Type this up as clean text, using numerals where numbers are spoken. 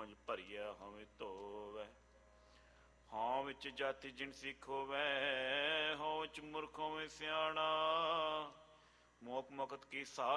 ਨਿਰਮਲ ਭਰੀਆ ਹਵੇਂ ਧੋਵੈ। ਹਾਂ ਵਿੱਚ ਜਾਤੀ ਜਿਨ ਸਿੱਖ ਹੋਵੈ, ਹਉ ਵਿੱਚ ਮੁਰਖ ਹੋਵੇ ਸਿਆਣਾ। ਮੋਕ ਮੁਕਤ ਕੀ ਸਾਰ